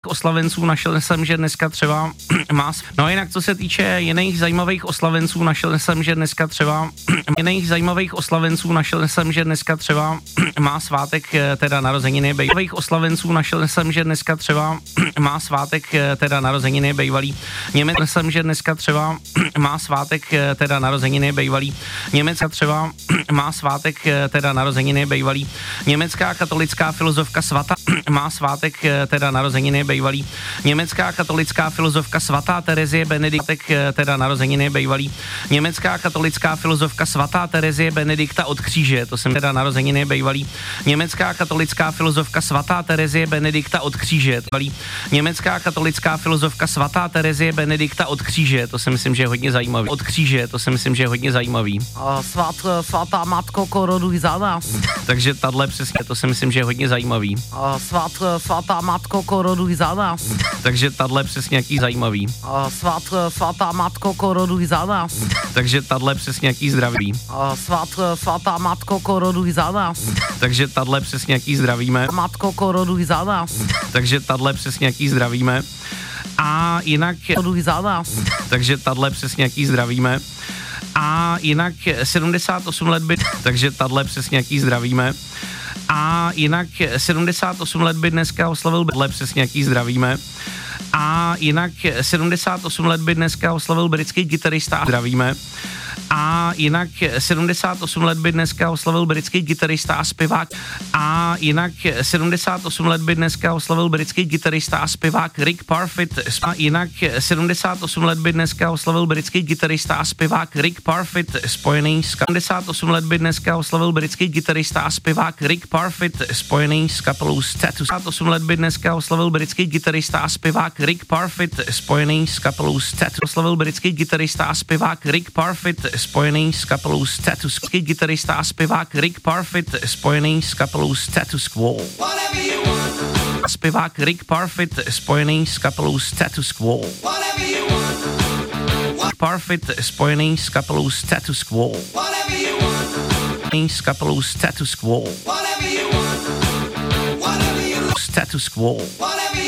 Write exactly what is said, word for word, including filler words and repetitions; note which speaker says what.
Speaker 1: oslavenců našel jsem, že dneska třeba má... No a jinak co se týče jiných zajímavých oslavenců, našel jsem, že dneska třeba jiných zajímavých oslavenců, našel jsem, že dneska třeba má svátek, teda narozeniny bejvalých oslavenců, našel jsem, že dneska třeba má svátek, teda narozeniny bejvalý Němec, jsem, že dneska třeba má svátek, teda narozeniny bejvalý Německa třeba má svátek, teda narozeniny bejvalý Německá katolická filozofka svatá má svátek, teda narozeniny bejvalý Německá katolická filozofka svatá Terezie Benediktek, teda narozeniny bejvalý Německá katolická filozofka svatá Terezie Benedikta od kříže, to jsem teda narozeniny bejvalý Německá katolická filozofka svatá Terezie Benedikta od kříže, bejvalý Německá katolická filozofka svatá Terezie Benedikta od kříže, to si myslím, že je hodně zajímavý. Od kříže, to si myslím, že je hodně zajímavý.
Speaker 2: Svát, svatá matko, koroduj za nás.
Speaker 1: Takže tahle přesně, to si myslím, že je hodně zajímavý.
Speaker 2: Svát, svatá matko, koroduj za nás.
Speaker 1: Takže tahle přesně jaký zajímavý.
Speaker 2: Svát, svatá matko, koroduj za nás.
Speaker 1: Takže tahle přesně jaký zdravý.
Speaker 2: Svát, svatá matko, koroduj za nás.
Speaker 1: Takže tahle přesně jaký zdravíme.
Speaker 2: Matko, koroduj za nás.
Speaker 1: Takže tahle přesně jaký zdravíme. A jinak...
Speaker 2: Koroduj za nás.
Speaker 1: Takže tahle přesně jaký zdravíme. A jinak sedmdesát osm let by... Takže tahle přesně jaký zdravíme. A jinak sedmdesát osm let by dneska oslavil... Tahle přesně jaký zdravíme. A jinak sedmdesát osm let by dneska oslavil britský gitarista. Zdravíme. A jinak sedmdesát osm let by dneska oslavil britský gitarista a zpěvák. A jinak sedmdesát osm let by dneska oslavil britský gitarista a zpěvák Rick Parfitt. A jinak sedmdesát osm let by dneska oslavil britský gitarista a zpěvák Rick Parfitt spojený s... sedmdesát osm let by dneska oslavil britský gitarista a zpěvák Rick Parfitt spojený s kapelou Status. sedmdesát osm let by dneska oslavil britský gitarista a zpěvák Rick Parfitt spojený s kapelou Status. Oslavil britský gitarista a zpěvák Rick Parfitt spojený s kapelou Status Quo. Gitarista a zpěvák Rick Parfitt spojený s kapelou Status Quo. Zpěvák Rick Parfitt spojený s kapelou Status Quo. Parfitt spojený s kapelou Status Quo. S kapelou Status Quo. Status Quo.